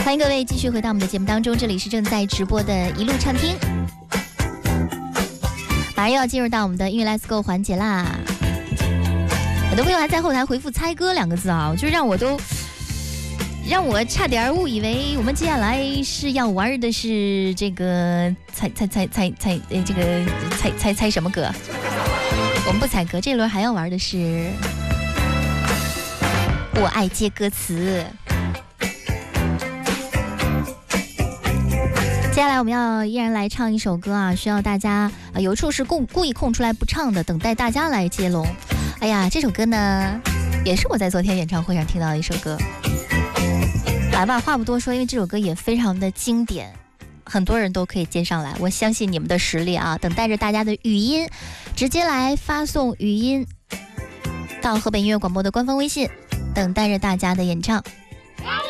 欢迎各位继续回到我们的节目当中，这里是正在直播的一路畅听。马上又要进入到我们的音乐 Let's Go 环节啦。很多朋友还在后台回复猜歌2个字啊，就让我差点误以为我们接下来是要玩的是这个猜什么歌？我们不猜歌，这轮还要玩的是我爱接歌词。接下来我们要依然来唱一首歌啊，需要大家有处是故意空出来不唱的，等待大家来接龙。哎呀，这首歌呢，也是我在昨天演唱会上听到的一首歌。来吧，话不多说，因为这首歌也非常的经典，很多人都可以接上来。我相信你们的实力啊，等待着大家的语音，直接来发送语音到河北音乐广播的官方微信，等待着大家的演唱。